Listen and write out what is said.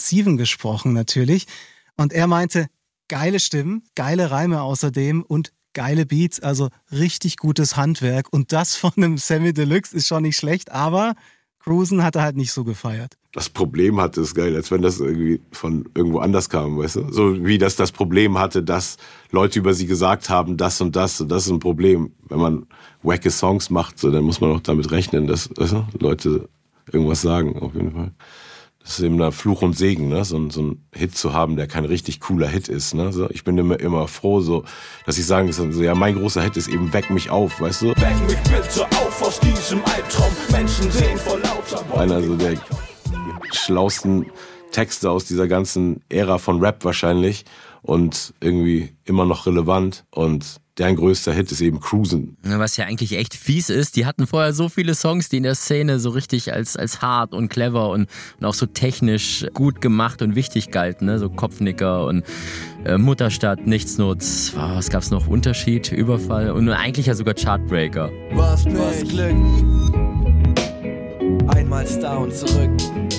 Kursiven gesprochen natürlich. Und er meinte, geile Stimmen, geile Reime außerdem und geile Beats, also richtig gutes Handwerk. Und das von einem Samy Deluxe ist schon nicht schlecht, aber Cruisen hat er halt nicht so gefeiert. Das Problem hatte, ist geil, als wenn das irgendwie von irgendwo anders kam, weißt du? So wie das Problem hatte, dass Leute über sie gesagt haben, das und das ist ein Problem. Wenn man wacke Songs macht, so, dann muss man auch damit rechnen, dass Leute irgendwas sagen, auf jeden Fall. Das ist eben ein Fluch und Segen, ne? So ein Hit zu haben, der kein richtig cooler Hit ist. Ne? So, ich bin immer froh, so, dass ich sagen kann, so, ja, mein großer Hit ist eben Weck mich auf, weißt du? Weck mich bitte auf aus diesem Albtraum. Menschen sehen vor lauter Bäumen. Einer so der schlausten Texte aus dieser ganzen Ära von Rap wahrscheinlich und irgendwie immer noch relevant. Und deren größter Hit ist eben Cruisen. Was ja eigentlich echt fies ist, die hatten vorher so viele Songs, die in der Szene so richtig als hart und clever und auch so technisch gut gemacht und wichtig galten, ne? So Kopfnicker und Mutterstadt, Nichtsnutz, was gab's noch? Unterschied, Überfall und eigentlich ja sogar Chartbreaker. Was Glück, einmal Star und zurück.